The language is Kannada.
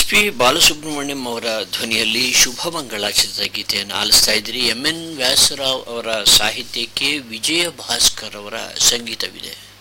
ಎಸ್.ಪಿ. ಬಾಲಸುಬ್ರಹ್ಮಣ್ಯಂ ಅವರ ಧ್ವನಿಯಲ್ಲಿ ಶುಭಮಂಗಳ ಚಿತ್ರಗೀತೆಯನ್ನು ಆಲಿಸ್ತಾ ಇದ್ದೀರಿ. ಎಂ.ಎನ್. ವ್ಯಾಸರಾವ್ ಅವರ ಸಾಹಿತ್ಯಕ್ಕೆ ವಿಜಯ ಭಾಸ್ಕರ್ ಅವರ ಸಂಗೀತವಿದೆ.